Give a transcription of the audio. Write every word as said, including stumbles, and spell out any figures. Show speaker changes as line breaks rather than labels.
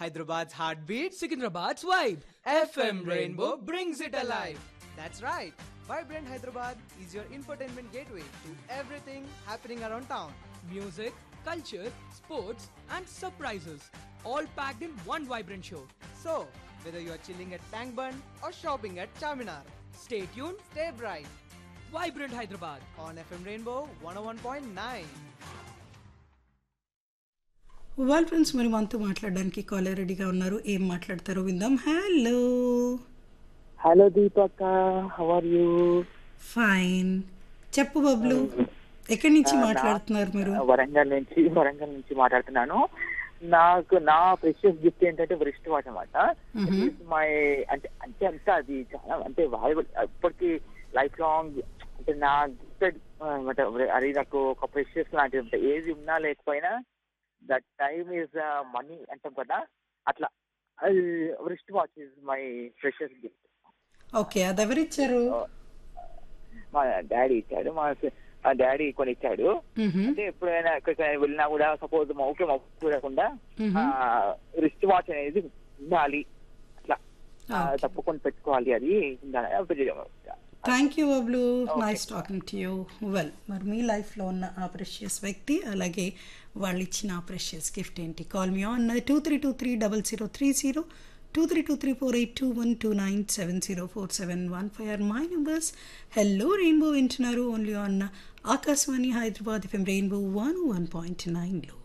Hyderabad's heartbeat,
Secunderabad's vibe.
F M Rainbow brings it alive. That's right. Vibrant Hyderabad is your infotainment gateway to everything happening around town.
Music, culture, sports, and surprises. All packed in one vibrant show.
So, whether you are chilling at Tank Bund or shopping at Charminar,
Stay tuned.
stay bright
Vibrant Hyderabad.
on F M Rainbow one oh one point nine.
వాళ్ళ friends మరి మనతో మాట్లాడడానికి caller రెడీగా ఉన్నారు. ఏం మాట్లాడతారో విందాం. Hello
hello దీపక, how are you?
Fine. చెప్పు బబ్లు, ఎక్కడి నుంచి మాట్లాడుతున్నారు మీరు?
వరంగల్ నుంచి వరంగల్ నుంచి మాట్లాడుతున్నాను. నాకు నా ప్రెషియస్ గిఫ్ట్ ఏంటంటే రిస్ట్ వాచ్ అనమాట. మై అంటే అంటే అంత అది చాలా అంటే వాల్యుబుల్, ఇప్పటికి లైఫ్ లాంగ్ అంటే నా గిఫ్టెడ్ అనమాట. అది నాకు ఒక ప్రెషియస్ లాంటిది అనమాట. ఏది ఉన్నా లేకపోయినా దట్ టైమ్ ఈజ్ మనీ అంటాం కదా, అట్లా wrist watch is my precious gift.
Okay, అది ఎవరిచ్చారు?
మా డాడీ ఇచ్చాడు. మా మా డాడీ కొని ఇచ్చాడు. అంటే ఎప్పుడైనా ఎక్కడికైనా వెళ్ళినా కూడా సపోజ్ మౌకే మౌ చూడకుండా రిస్ట్ వాచ్ అనేది ఉండాలి, అట్లా తప్పకుండా పెట్టుకోవాలి, అది ఉండాలి.
Thank you Bablu, nice talking to you. Well, మరి మీ లైఫ్లో ఉన్న ఆ ప్రెషియస్ వ్యక్తి, అలాగే వాళ్ళు ఇచ్చిన ఆ ప్రెషియస్ గిఫ్ట్ ఏంటి? Call me on two three two three double zero three zero two three two three four eight two one two nine seven zero four seven one five are my numbers. Hello rainbow వింటున్నారు only on Akashvani Hyderabad FM rainbow one one point నైన్లో.